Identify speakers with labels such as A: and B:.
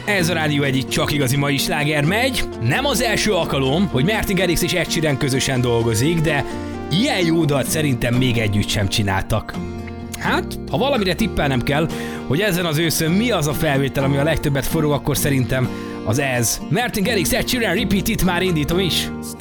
A: Ez a Rádió egyik csak igazi mai sláger megy. Nem az első alkalom, hogy Martin Garrix és Ed Sheeran közösen dolgozik, de ilyen jó dalt szerintem még együtt sem csináltak. Hát, ha valamire tippelnem kell, hogy ezen az őszön mi az a felvétel, ami a legtöbbet forog, akkor szerintem az ez. Martin Garrix, Ed Sheeran, Repeat It, már indítom is.